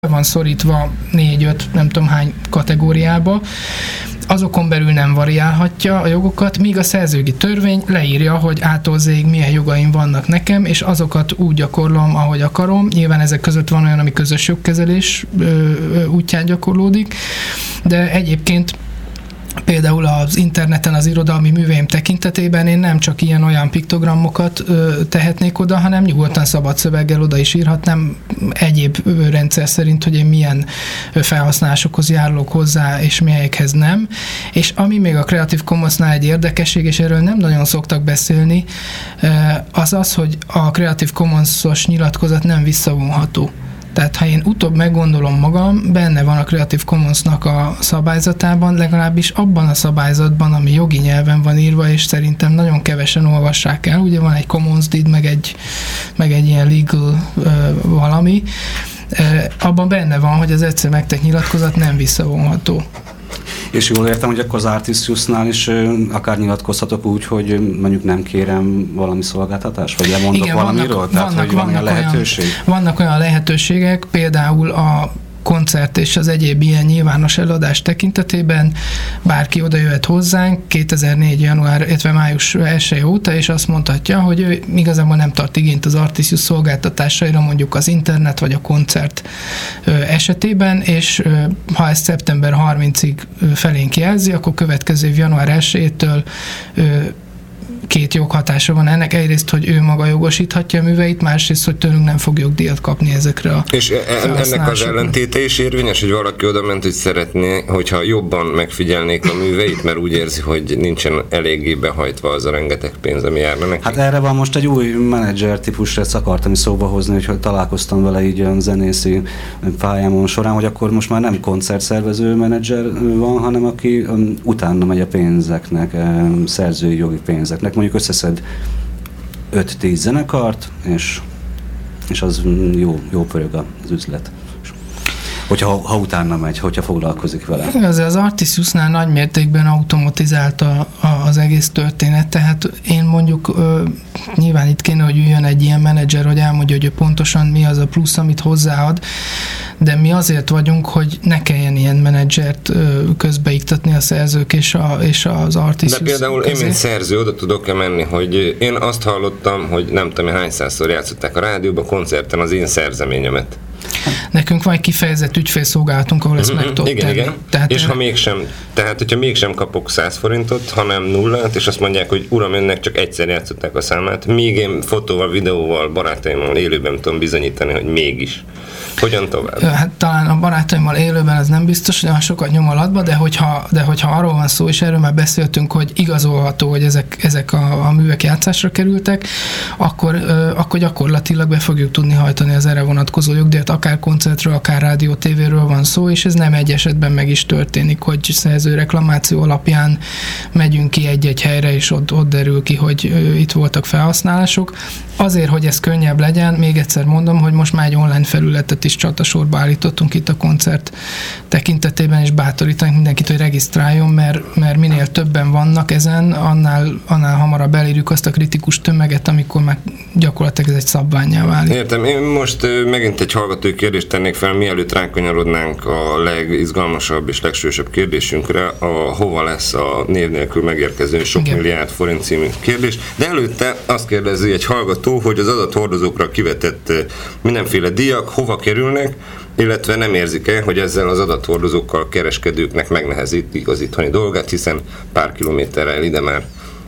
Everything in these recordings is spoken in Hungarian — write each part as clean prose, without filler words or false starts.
van szorítva 4-5, nem tudom hány kategóriába, azokon belül nem variálhatja a jogokat, míg a szerzőjogi törvény leírja, hogy A-tól Z-ig milyen jogaim vannak nekem, és azokat úgy gyakorlom, ahogy akarom. Nyilván ezek között van olyan, ami közös jogkezelés útján gyakorlódik, de egyébként például az interneten az irodalmi műveim tekintetében én nem csak ilyen-olyan piktogramokat tehetnék oda, hanem nyugodtan szabad szöveggel oda is írhatnám egyéb rendszer szerint, hogy én milyen felhasználásokhoz járulok hozzá, és melyekhez nem. És ami még a Creative Commonsnál egy érdekesség, és erről nem nagyon szoktak beszélni, az az, hogy a Creative Commons-os nyilatkozat nem visszavonható. Tehát ha én utóbb meggondolom magam, benne van a Creative Commonsnak a szabályzatában, legalábbis abban a szabályzatban, ami jogi nyelven van írva, és szerintem nagyon kevesen olvassák el. Ugye van egy Commons Deed, meg egy ilyen legal valami. Abban benne van, hogy az egyszer megtett nyilatkozat nem visszavonható. És jól értem, hogy akkor az Artisiusnál is akár nyilatkozhatok úgy, hogy mondjuk nem kérem valami szolgáltatást, vagy lemondok valamiről? Tehát, hogy van olyan lehetőség? Vannak olyan lehetőségek, például a koncert és az egyéb ilyen nyilvános eladás tekintetében bárki oda jöhet hozzánk 2004. január, illetve május 1 óta, és azt mondhatja, hogy ő igazából nem tart igényt az Artisius szolgáltatásaira, mondjuk az internet vagy a koncert esetében, és ha ezt szeptember 30-ig felénk jelzi, akkor következő év január 1-től két joghatása van ennek. Egyrészt, hogy ő maga jogosíthatja a műveit, másrészt, hogy tőlünk nem fog jogdíjat kapni ezekre a És ennek az ellentéte is érvényes, hogy valaki oda ment, hogy szeretné, hogyha jobban megfigyelnék a műveit, mert úgy érzi, hogy nincsen eléggé behajtva az a rengeteg pénz, ami járna neki? Hát erre van most egy új menedzser típusra, ezt akartam is szóba hozni, hogy találkoztam vele így a zenészi pályámon során, hogy akkor most már nem koncertszervező menedzser van, hanem aki utána megy a pénzeknek, szerzői jogi pénzeknek. Mondjuk összeszed 5-10 zenekart, és az jó pörög az üzlet. Ha utána megy, hogyha foglalkozik vele. Az Artisiusnál nagy mértékben automatizált az egész történet, tehát én mondjuk nyilván itt kéne, hogy üljön egy ilyen menedzser, hogy elmondja, hogy pontosan mi az a plusz, amit hozzáad, de mi azért vagyunk, hogy ne kelljen ilyen menedzsert közbeiktatni a szerzők és az Artisius. De például én, mint szerző, oda tudok-e menni, hogy én azt hallottam, hogy nem tudom, hányszázszor játszották a rádióban, koncerten az én szerzeményemet. Nekünk van egy kifejezett ügyfélszolgálatunk, ahol ezt meg tudod tenni. Igen. Tehát és hogyha mégsem kapok 100 forintot, hanem nullát, és azt mondják, hogy uram, önnek csak egyszer játszották a számát, míg én fotóval, videóval, barátaimmal élőben tudom bizonyítani, hogy mégis. Hogyan tovább? Hát talán a barátaimmal élőben ez nem biztos, hogy olyan sokat nyom alatba, de hogyha arról van szó, és erről már beszéltünk, hogy igazolható, hogy ezek a művek játszásra kerültek, akkor gyakorlatilag be fogjuk tudni hajtani az erre vonatkozó jogdíjat, akár koncertről, akár rádió, tévéről van szó, és ez nem egy esetben meg is történik, hogy szerző reklamáció alapján megyünk ki egy-egy helyre, és ott derül ki, hogy itt voltak felhasználások. Azért, hogy ez könnyebb legyen, még egyszer mondom, hogy most már egy online felületet is csatasorba állítottunk itt a koncert tekintetében, és bátorítanak mindenkit, hogy regisztráljon, mert minél többen vannak ezen, annál hamarabb elérjük azt a kritikus tömeget, amikor már gyakorlatilag ez egy szabvánnyá válik. Értem, én most megint egy hallgatói kérdést tennék fel, mielőtt rákanyarodnánk a legizgalmasabb és legsősebb kérdésünkre, hova lesz a név nélkül megérkező sok milliárd forint című kérdés, de előtte azt kérdezi egy hallgató, hogy az adathordozókra kivetett mindenféle díjak hova kerülnek, illetve nem érzik-e, hogy ezzel az adathordozókkal kereskedőknek megnehezítik az itthoni dolgát, hiszen pár kilométerrel ide már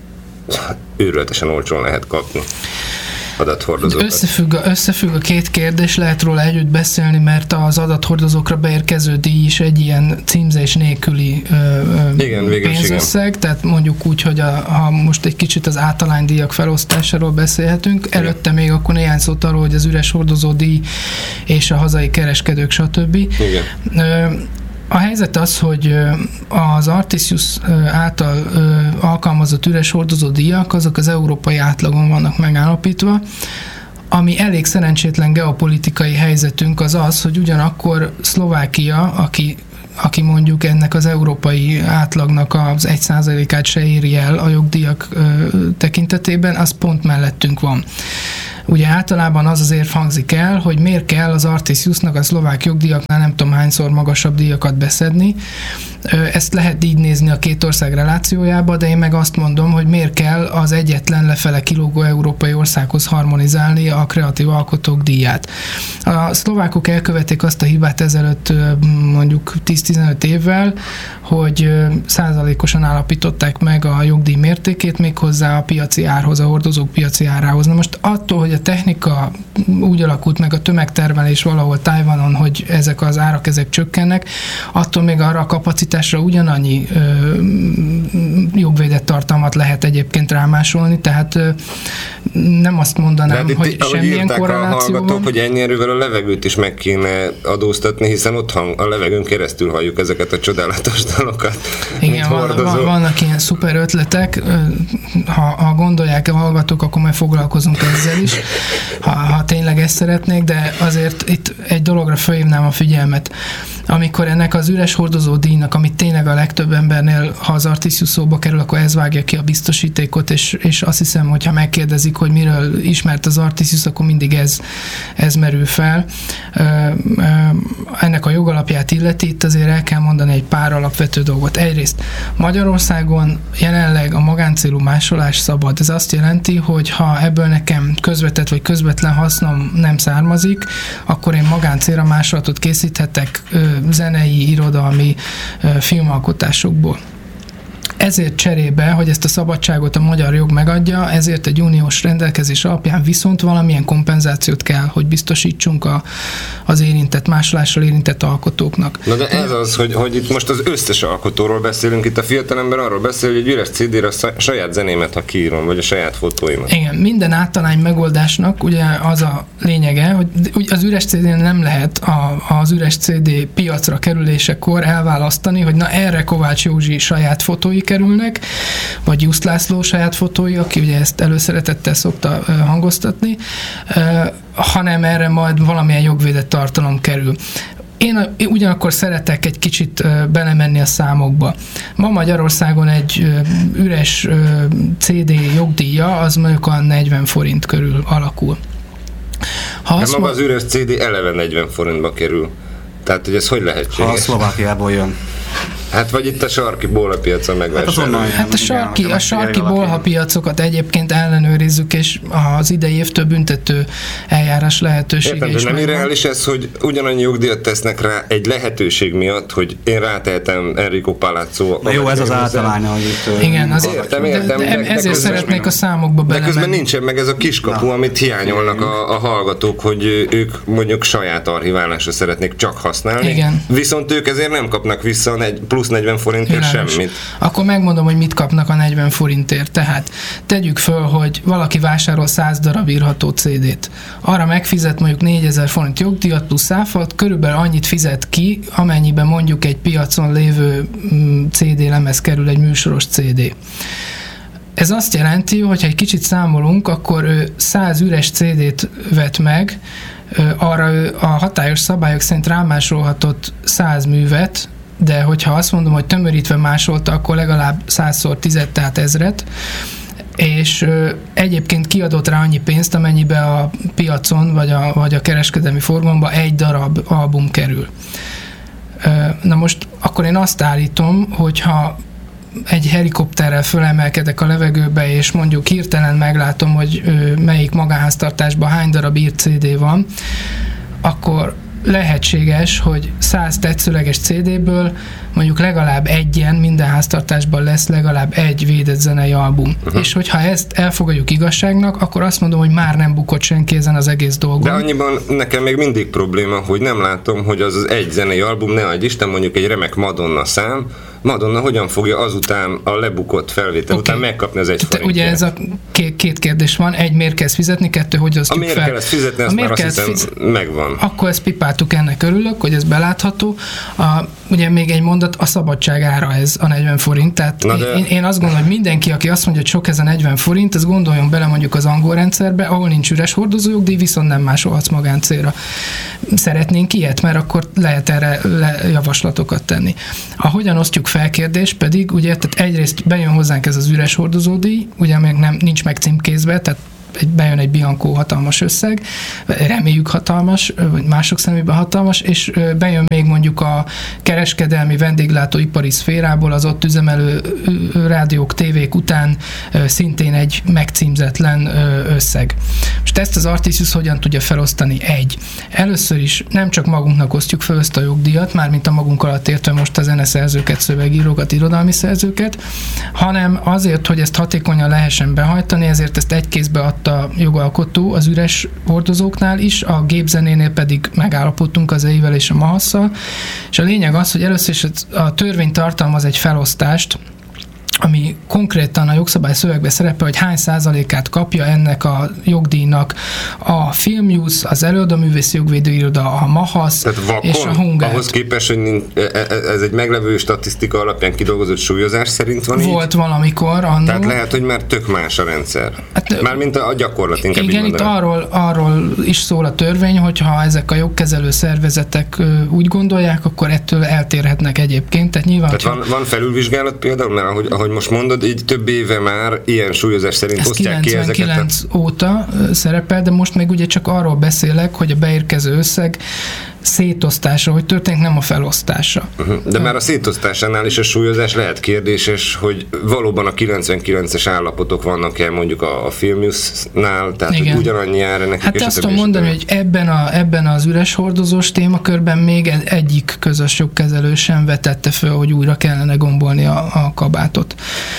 őrületesen olcsón lehet kapni adathordozókat. Összefügg a két kérdés, lehet róla együtt beszélni, mert az adathordozókra beérkező díj is egy ilyen címzés nélküli pénzösszeg, tehát mondjuk úgy, hogy ha most egy kicsit az általánydíjak felosztásáról beszélhetünk, előtte még akkor néhány szót arról, hogy az üres hordozó díj és a hazai kereskedők, stb. Igen. A helyzet az, hogy az Artisius által alkalmazott üres hordozó díjak, azok az európai átlagon vannak megállapítva. Ami elég szerencsétlen geopolitikai helyzetünk az az, hogy ugyanakkor Szlovákia, aki mondjuk ennek az európai átlagnak az 1%-át se éri el a jogdíjak tekintetében, az pont mellettünk van. ugye általában az azért hangzik el, hogy miért kell az Artisiusnak a szlovák jogdíjaknál nem tudom hányszor magasabb díjakat beszedni. Ezt lehet így nézni a két ország relációjába, de én meg azt mondom, hogy miért kell az egyetlen lefele kilógó európai országhoz harmonizálni a kreatív alkotók díját. A szlovákok elkövették azt a hibát ezelőtt mondjuk 10-15 évvel, hogy százalékosan állapították meg a jogdíj mértékét, méghozzá a piaci árhoz, a hordozók piaci árához. Na most attól, hogy a technika úgy alakult meg, a tömegtermelés valahol Tajvanon, hogy ezek az árak ezek csökkennek, attól még arra a kapacitásra ugyanannyi jogvédett tartalmat lehet egyébként rámásolni, tehát nem azt mondanám, hogy semmilyen korreláció van. Hogy ennyi erővel a levegőt is meg kéne adóztatni, hiszen ott a levegőn keresztül halljuk ezeket a csodálatos dalokat. Igen, vannak ilyen szuper ötletek, ha gondolják, hallgatók, akkor majd foglalkozunk ezzel is, ha tényleg ezt szeretnék, de azért itt egy dologra felhívnám a figyelmet. Amikor ennek az üres hordozó díjnak, amit tényleg a legtöbb embernél, ha az Artisius szóba kerül, akkor ez vágja ki a biztosítékot, és azt hiszem, hogyha megkérdezik, hogy miről ismert az Artisius, akkor mindig ez merül fel. Ennek a jogalapját illeti, itt azért el kell mondani egy pár alapvető dolgot. Egyrészt Magyarországon jelenleg a magáncélú másolás szabad. Ez azt jelenti, hogy ha ebből nekem közvetett vagy közvetlen hasznom nem származik, akkor én magáncélra másolatot készíthetek zenei, irodalmi filmalkotásokból. Ezért cserébe, hogy ezt a szabadságot a magyar jog megadja, ezért egy uniós rendelkezés alapján viszont valamilyen kompenzációt kell, hogy biztosítsunk az érintett, másolással érintett alkotóknak. Na de ez az, hogy itt most az összes alkotóról beszélünk, itt a fiatalember arról beszél, hogy egy üres CD-re a saját zenémet, ha kiírom, vagy a saját fotóimat. Igen, minden általány megoldásnak ugye az a lényege, hogy az üres CD-n nem lehet az üres CD piacra kerülésekor elválasztani, hogy na erre Kovács Józsi saját fotói kerülnek, vagy Just László saját fotói, aki ugye ezt előszeretettel szokta hangoztatni, hanem erre majd valamilyen jogvédett tartalom kerül. Én ugyanakkor szeretek egy kicsit belemenni a számokba. Ma Magyarországon egy üres CD jogdíja az mondjuk a 40 forint körül alakul. Maga az üres CD eleve 40 forintba kerül. Tehát, hogy ez hogy lehetséges? Ha a Szlovákiából jön. Hát vagy itt a sarki bolhapiacon megvásárolni. Hát a sarki bolhapiacokat egyébként ellenőrizzük, és az idei évtől büntető eljárás lehetősége is. Értem, de nem irreális ez, hogy ugyanannyi jogdíjat tesznek rá egy lehetőség miatt, hogy én rátehetem Enrico Palazzo. De jó, ez az általánya, hogy igen, értem. Ezért szeretnék a számokba belemenni. De közben nincsen meg ez a kiskapu, amit hiányolnak a hallgatók, hogy ők mondjuk saját archiválásra szeretnék csak használni. Igen. Viszont ők ezért nem kapnak vissza plusz 40 forintért semmit. Akkor megmondom, hogy mit kapnak a 40 forintért. Tehát tegyük föl, hogy valaki vásárol 100 darab írható CD-t. Arra megfizet mondjuk 4000 forint jogdíjat plusz áfát, körülbelül annyit fizet ki, amennyiben mondjuk egy piacon lévő CD lemez kerül, egy műsoros CD. Ez azt jelenti, hogy ha egy kicsit számolunk, akkor ő 100 üres CD-t vet meg, arra ő a hatályos szabályok szerint rámásolhatott 100 művet, de hogyha azt mondom, hogy tömörítve másolta, akkor legalább 100x10, tehát 1000-et, és egyébként kiadott rá annyi pénzt, amennyibe a piacon, vagy a kereskedelmi forgalomban egy darab album kerül. Na most akkor én azt állítom, hogyha egy helikopterrel fölemelkedek a levegőbe, és mondjuk hirtelen meglátom, hogy melyik magánháztartásban hány darab írt CD van, akkor lehetséges, hogy 100 tetszőleges CD-ből mondjuk legalább egyen minden háztartásban lesz legalább egy védett zenei album. És hogyha ezt elfogadjuk igazságnak, akkor azt mondom, hogy már nem bukott senki ezen az egész dolgon. De annyiban nekem még mindig probléma, hogy nem látom, hogy az egy zenei album, ne adj Isten, mondjuk egy remek Madonna szám, Madonna hogyan fogja azután a lebukott felvétel után megkapni az egy forintját? Ugye ez a két kérdés van. Egy, miért kezd fizetni, kettő, hogy osztjuk fel. A miért kell ezt fizetni, azt már azt hiszem megvan. Akkor ezt pipáltuk, ennek örülök, hogy ez belátható. Ugye még egy mondat, a szabadság ára ez a 40 forint. Tehát én azt gondolom, hogy mindenki, aki azt mondja, hogy sok ez a 40 forint, az gondoljon bele mondjuk az angol rendszerbe, ahol nincs üres hordozójogdíj, viszont nem másolhatsz magáncélra. Szeretnénk ilyet, mert akkor lehet erre javaslatokat tenni. Ahogyan osztjuk fel kérdés pedig, ugye, tehát egyrészt bejön hozzánk ez az üres hordozódíj, ugye még nincs megcímkézve, tehát bejön egy Bianco hatalmas összeg, reméljük hatalmas, vagy mások szemében hatalmas, és bejön még mondjuk a kereskedelmi vendéglátóipari szférából az ott üzemelő rádiók, tévék után szintén egy megcímzetlen összeg. Most ezt az Artisius hogyan tudja felosztani? Először is nem csak magunknak osztjuk fel ezt a jogdíjat, mármint a magunk alatt értve most a zeneszerzőket, szövegírókat, irodalmi szerzőket, hanem azért, hogy ezt hatékonyan lehessen behajtani, ezért ezt egy kézbe adta jogalkotó az üres hordozóknál is, a gépzenénél pedig megállapodtunk az EI-vel és a Mahasszal, és a lényeg az, hogy először is a törvény tartalmaz egy felosztást, ami konkrétan a jogszabály szövegben szerepel, hogy hány százalékát kapja ennek a jogdíjnak a Filmjusz, az Előadóművészi Jogvédőiroda, a Mahasz és a Hungert. Ahhoz képest, hogy ez egy meglevő statisztika alapján kidolgozott súlyozás szerint van volt így? Valamikor annól. Tehát lehet, hogy már tök más a rendszer. Hát, mármint a gyakorlat inkább. Igen, itt arról is szól a törvény, hogyha ezek a jogkezelő szervezetek úgy gondolják, akkor ettől eltérhetnek egyébként. Tehát nyilván, tehát van felülvizsgálat például, mert ahogy most mondod, így több éve már ilyen súlyozás szerint osztják ki ezeket. 99 óta szerepel, de most még ugye csak arról beszélek, hogy a beérkező összeg szétosztása, hogy történik, nem a felosztása. De már a szétosztásánál is a súlyozás lehet kérdéses, hogy valóban a 99-es állapotok vannak-e mondjuk a Filmjusznál, tehát hogy ugyanannyi ára nekik. Hát azt tudom mondani, hogy ebben az üres hordozós témakörben még egyik közös jogkezelő sem vetette föl, hogy újra kellene gombolni a kabátot.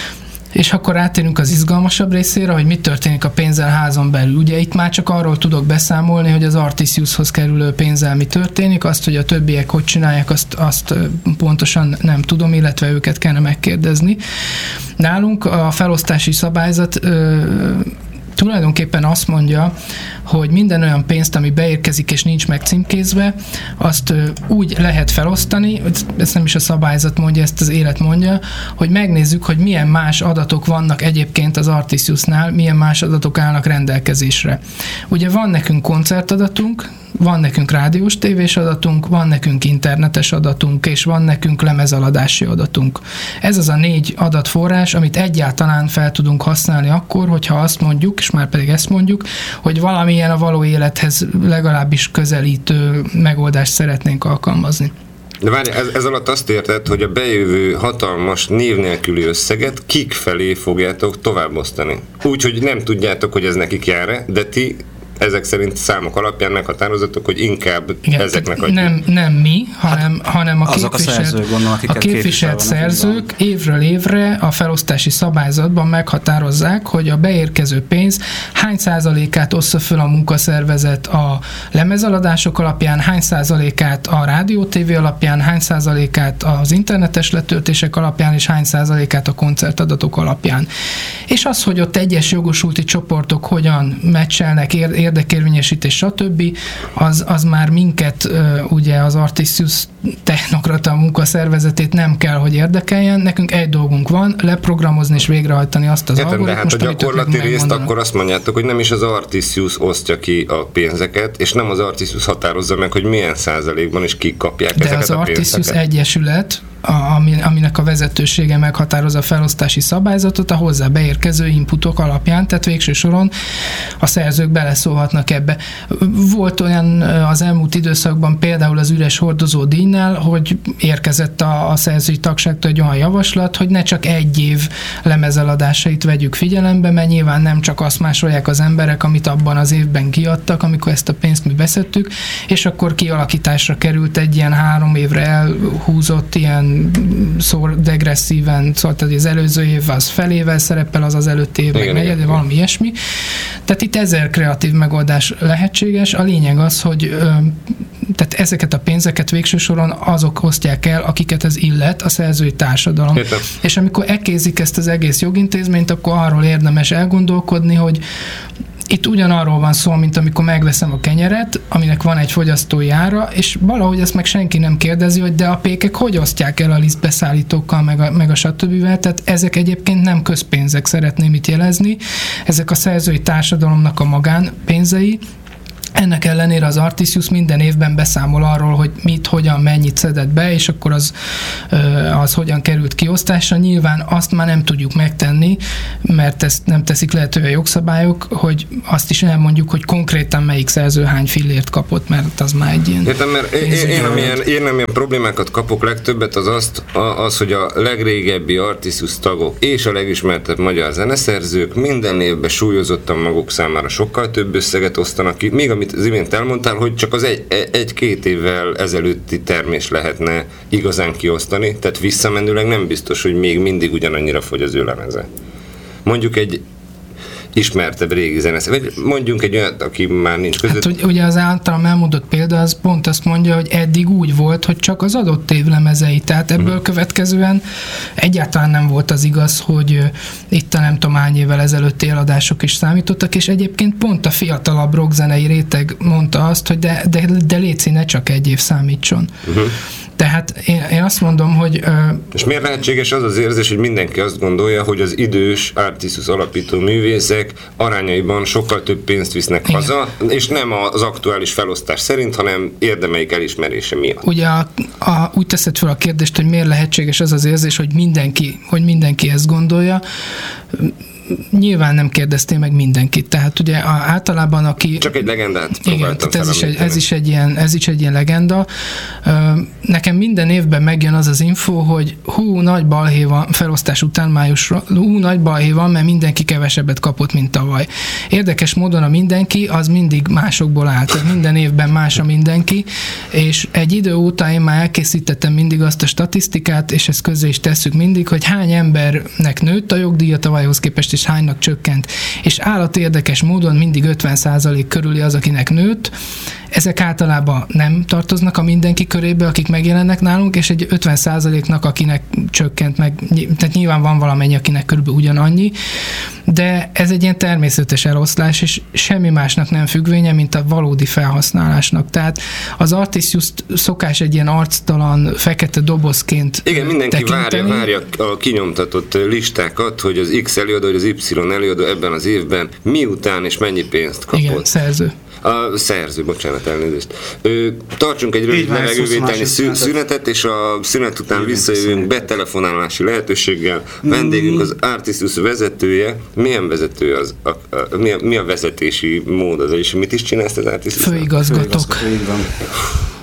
És akkor átérünk az izgalmasabb részére, hogy mi történik a pénzzel házon belül. Ugye itt már csak arról tudok beszámolni, hogy az Artisiushoz kerülő pénzzel mi történik, azt, hogy a többiek hogy csinálják, azt pontosan nem tudom, illetve őket kellene megkérdezni. Nálunk a felosztási szabályzat tulajdonképpen azt mondja, hogy minden olyan pénzt, ami beérkezik és nincs megcímkézve, azt úgy lehet felosztani, ezt nem is a szabályzat mondja, ezt az élet mondja, hogy megnézzük, hogy milyen más adatok vannak egyébként az Artisiusnál, milyen más adatok állnak rendelkezésre. Ugye van nekünk koncertadatunk, van nekünk rádiós tévés adatunk, van nekünk internetes adatunk, és van nekünk lemezaladási adatunk. Ez az a 4 adatforrás, amit egyáltalán fel tudunk használni akkor, hogyha azt mondjuk, és már pedig ezt mondjuk, hogy valamilyen a való élethez legalábbis közelítő megoldást szeretnénk alkalmazni. De várj, ez alatt azt érted, hogy a bejövő hatalmas név nélküli összeget kik felé fogjátok továbbosztani? Úgyhogy nem tudjátok, hogy ez nekik jár-e, de ti ezek szerint számok alapján meghatározatok, hogy inkább ezeknek adjuk. Nem mi, hanem a képviselt szerzők évről évre a felosztási szabályzatban meghatározzák, hogy a beérkező pénz hány százalékát ossza föl a munkaszervezet a lemezaladások alapján, hány százalékát a rádió tévé alapján, hány százalékát az internetes letöltések alapján, és hány százalékát a koncertadatok alapján. És az, hogy ott egyes jogosulti csoportok hogyan meccselnek, érdekérvényesítés, stb., az már minket, ugye az Artisius technokrata munkaszervezetét nem kell, hogy érdekeljen. Nekünk egy dolgunk van, leprogramozni és végrehajtani azt az algoritmust, de hát a gyakorlati részt akkor azt mondjátok, hogy nem is az Artisius osztja ki a pénzeket, és nem az Artisius határozza meg, hogy milyen százalékban is kik kapják ezeket a pénzeket. De az Artisius egyesület, aminek a vezetősége meghatározza a felosztási szabályzatot, a hozzá beérkező inputok alapján, tehát végső soron a szerzők beleszólhatnak ebbe. Volt olyan az elmúlt időszakban például az üres hordozó díjnál, hogy érkezett a szerzői tagságtól egy olyan javaslat, hogy ne csak egy év lemezeladásait vegyük figyelembe, mert nyilván nem csak azt másolják az emberek, amit abban az évben kiadtak, amikor ezt a pénzt mi beszedtük, és akkor kialakításra került egy ilyen 3 évre elhúzott ilyen degresszíven, szóval az előző év az felével szerepel, az előtti év meg negyed, valami ilyesmi. Tehát itt 1000 kreatív megoldás lehetséges. A lényeg az, hogy tehát ezeket a pénzeket végső soron azok osztják el, akiket ez illet, a szerzői társadalom. Értem. És amikor ekézik ezt az egész jogintézményt, akkor arról érdemes elgondolkodni, hogy itt ugyanarról van szó, mint amikor megveszem a kenyeret, aminek van egy fogyasztói ára, és valahogy ezt meg senki nem kérdezi, hogy de a pékek hogy osztják el a lisztbeszállítókkal, meg a stb. Tehát ezek egyébként nem közpénzek, szeretném itt jelezni. Ezek a szerzői társadalomnak a magánpénzei, Ennek ellenére az Artisius minden évben beszámol arról, hogy mit, hogyan, mennyit szedett be, és akkor az hogyan került kiosztásra. Nyilván azt már nem tudjuk megtenni, mert ezt nem teszik lehetővé a jogszabályok, hogy azt is elmondjuk, hogy konkrétan melyik szerző hány fillért kapott, mert az már egy ilyen... Értem, mert én nem ilyen problémákat kapok legtöbbet, az, hogy a legrégebbi Artisius tagok és a legismertebb magyar zeneszerzők minden évben súlyozottan maguk számára sokkal több összeget osztanak ki, még amit az imént elmondtál, hogy csak az egy-két évvel ezelőtti termés lehetne igazán kiosztani, tehát visszamenőleg nem biztos, hogy még mindig ugyanannyira fogy az ő lemeze. Mondjuk egy ismertebb régi zeneszerző, vagy mondjunk egy olyat, aki már nincs között. Hát ugye az általam elmondott példa, az pont azt mondja, hogy eddig úgy volt, hogy csak az adott év lemezei, tehát ebből következően egyáltalán nem volt az igaz, hogy itt a nem tudom hány évvel ezelőtti eladások is számítottak, és egyébként pont a fiatalabb rockzenei réteg mondta azt, hogy de léci, ne csak egy év számítson. Tehát én azt mondom, hogy... És miért lehetséges az az érzés, hogy mindenki azt gondolja, hogy az idős Artisius alapító művészek arányaiban sokkal több pénzt visznek haza, és nem az aktuális felosztás szerint, hanem érdemeik elismerése miatt. Ugye úgy teszed fel a kérdést, hogy miért lehetséges az az érzés, hogy mindenki ezt gondolja. Nyilván nem kérdeztél meg mindenkit, tehát ugye általában aki... Csak egy legendát próbáltam felemlíteni. Ez is egy ilyen legenda. Nekem minden évben megjön az az info, hogy nagy balhé van, felosztás után májusra, nagy balhé van, mert mindenki kevesebbet kapott, mint tavaly. Érdekes módon a mindenki az mindig másokból áll, tehát minden évben más a mindenki, és egy idő óta én már elkészítettem mindig azt a statisztikát, és ezt közzé is tesszük mindig, hogy hány embernek nőtt a jogdíja tavalyhoz képest, és hánynak csökkent. És állati érdekes módon mindig 50% körüli az, akinek nőtt. Ezek általában nem tartoznak a mindenki körébe, akik megjelennek nálunk, és egy 50%-nak, akinek csökkent meg, tehát nyilván van valamennyi, akinek körülbelül ugyanannyi, de ez egy ilyen természetes eloszlás, és semmi másnak nem függvénye, mint a valódi felhasználásnak. Tehát az Artisius szokás egy ilyen arctalan, fekete dobozként igen, mindenki tekinteni. várja a kinyomtatott listákat, hogy az X előadó, vagy az Y előadó ebben az évben miután és mennyi pénzt kapott. Igen, szerző. A szerző, bocsánat, elnézést. Tartsunk egy rövid levegővételnyi szünetet, és a szünet után visszajövünk betelefonálási lehetőséggel. Vendégünk az Artisius vezetője. Milyen vezető az? Mi a vezetési mód az? És mit is csinálsz az Artisius? Főigazgatók.